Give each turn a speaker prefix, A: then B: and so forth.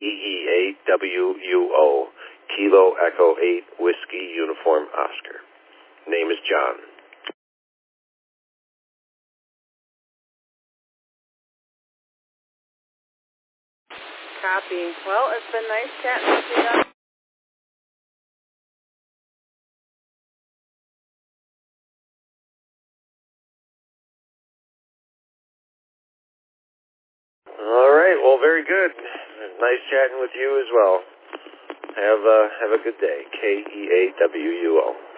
A: EEAWUO, Kilo Echo 8, Whiskey Uniform Oscar. Name is John.
B: Copy. Well, it's been nice chatting with you.
A: All right. Well, very good. Nice chatting with you as well. Have a good day. KEAWUO.